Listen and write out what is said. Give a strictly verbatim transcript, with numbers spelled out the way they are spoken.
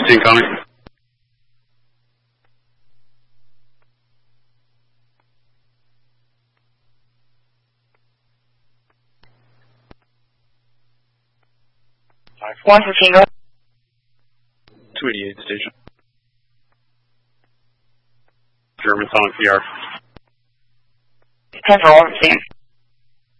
sixteen coming. one fifteen, go. two eighty-eight station. German's on P R. ten for one fifteen.